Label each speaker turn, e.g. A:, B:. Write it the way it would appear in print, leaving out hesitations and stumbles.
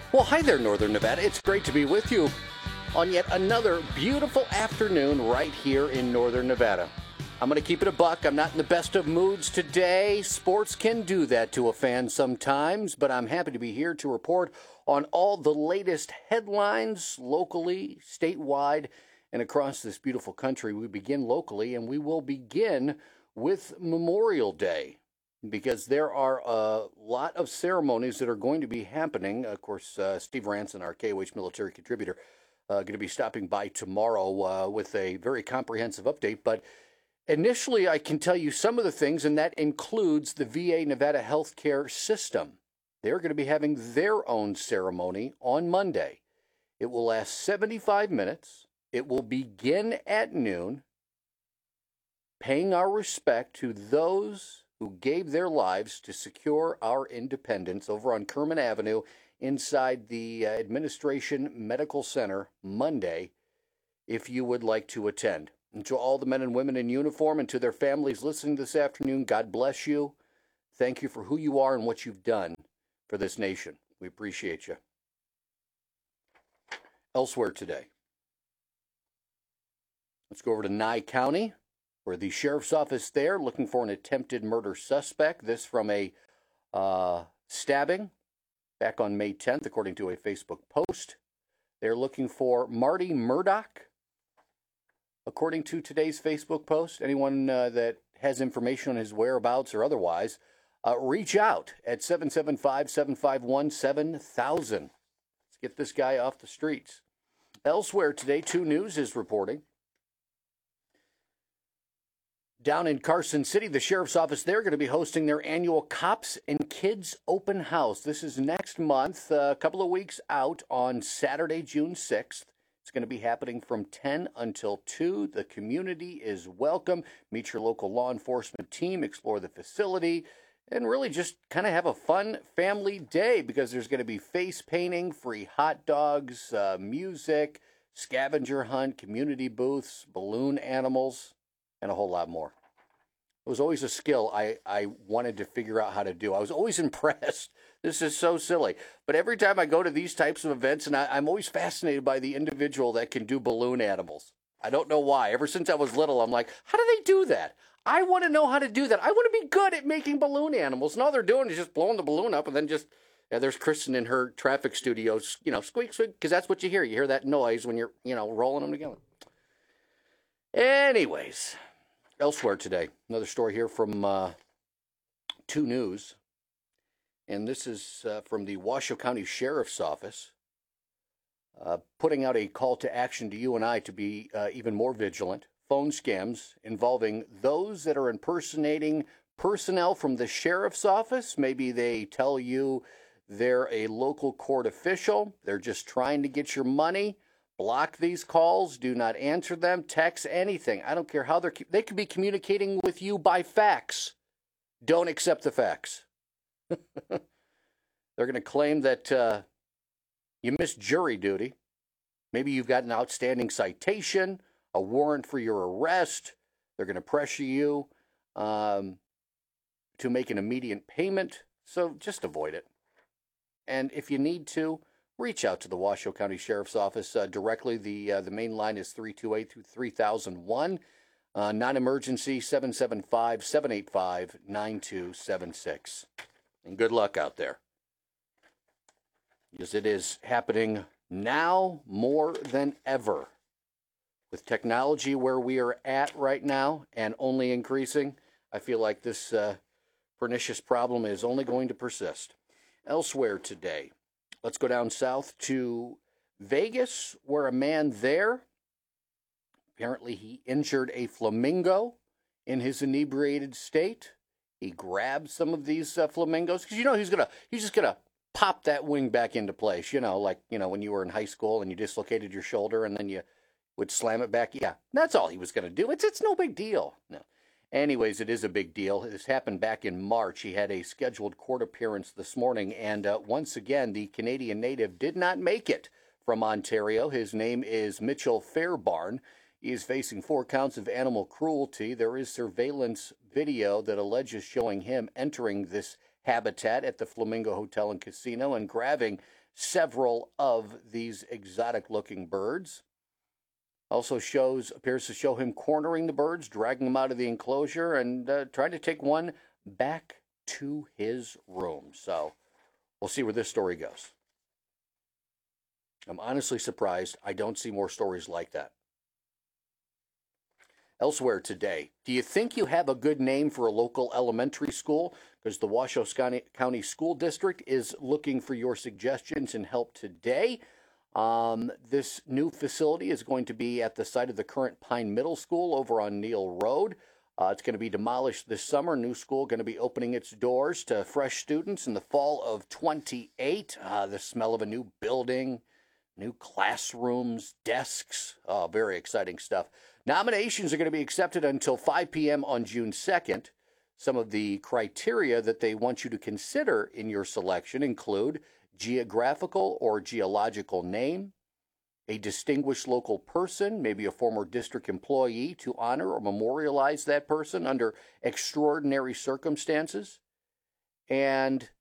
A: Well, hi there, Northern Nevada. It's great to be with you on yet another beautiful afternoon right here in Northern Nevada. I'm going to keep it a buck. I'm not in the best of moods today. Sports can do that to a fan sometimes, but I'm happy to be here to report on all the latest headlines locally, statewide, and across this beautiful country. We begin locally, and we will begin with Memorial Day because there are a lot of ceremonies that are going to be happening. Of course, Steve Ranson, our KOH military contributor, going to be stopping by tomorrow with a very comprehensive update. But initially, I can tell you some of the things, and that includes the VA Nevada healthcare system. They're going to be having their own ceremony on Monday. It will last 75 minutes. It will begin at noon, paying our respect to those who gave their lives to secure our independence over on Kerman Avenue inside the Administration Medical Center Monday, if you would like to attend. And to all the men and women in uniform and to their families listening this afternoon, God bless you. Thank you for who you are and what you've done for this nation. We appreciate you. Elsewhere today, let's go over to Nye County, where the sheriff's office there looking for an attempted murder suspect. This from a stabbing back on May 10th, according to a Facebook post. They're looking for Marty Murdoch, according to today's Facebook post. Anyone that has information on his whereabouts or otherwise, reach out at 775-751-7000. Let's get this guy off the streets. Elsewhere today, 2 News is reporting. Down in Carson City, the sheriff's office, they're going to be hosting their annual Cops and Kids Open House. This is next month, a couple of weeks out on Saturday, June 6th. It's going to be happening from 10 until 2. The community is welcome. Meet your local law enforcement team, explore the facility, and really just kind of have a fun family day because there's going to be face painting, free hot dogs, music, scavenger hunt, community booths, balloon animals, and a whole lot more. It was always a skill I wanted to figure out how to do. I was always impressed. This is so silly. But every time I go to these types of events, and I'm always fascinated by the individual that can do balloon animals. I don't know why. Ever since I was little, I'm like, how do they do that? I want to know how to do that. I want to be good at making balloon animals. And all they're doing is just blowing the balloon up and then just, there's Kristen in her traffic studio, squeak, squeak, because that's what you hear. You hear that noise when you're, rolling them together. Anyways. Elsewhere today, another story here from 2 News, and this is from the Washoe County Sheriff's Office, putting out a call to action to you and I to be even more vigilant. Phone scams involving those that are impersonating personnel from the Sheriff's Office. Maybe they tell you they're a local court official. They're just trying to get your money. Block these calls. Do not answer them. Text anything. I don't care how they could be communicating with you by fax. Don't accept the fax. They're going to claim that you missed jury duty. Maybe you've got an outstanding citation, a warrant for your arrest. They're going to pressure you to make an immediate payment. So just avoid it. And if you need to, reach out to the Washoe County Sheriff's Office directly. The main line is 328-3001. Non-emergency 775-785-9276. And good luck out there, because it is happening now more than ever. With technology where we are at right now and only increasing, I feel like this pernicious problem is only going to persist. Elsewhere today, let's go down south to Vegas, where a man there, apparently he injured a flamingo in his inebriated state. He grabbed some of these flamingos because he's just gonna pop that wing back into place. When you were in high school and you dislocated your shoulder and then you would slam it back. Yeah, that's all he was gonna do. It's no big deal. No. Anyways, it is a big deal. This happened back in March. He had a scheduled court appearance this morning, and once again, the Canadian native did not make it from Ontario. His name is Mitchell Fairbarn. He is facing 4 counts of animal cruelty. There is surveillance video that alleges showing him entering this habitat at the Flamingo Hotel and Casino and grabbing several of these exotic-looking birds. Also appears to show him cornering the birds, dragging them out of the enclosure, and trying to take one back to his room. So we'll see where this story goes. I'm honestly surprised I don't see more stories like that. Elsewhere today, do you think you have a good name for a local elementary school? Because the Washoe County School District is looking for your suggestions and help today. This new facility is going to be at the site of the current Pine Middle School over on Neal Road. It's going to be demolished this summer. New school going to be opening its doors to fresh students in the fall of 28. The smell of a new building, new classrooms, desks. Oh, very exciting stuff. Nominations are going to be accepted until 5 p.m. on June 2nd. Some of the criteria that they want you to consider in your selection include geographical or geological name, a distinguished local person, maybe a former district employee, to honor or memorialize that person under extraordinary circumstances, and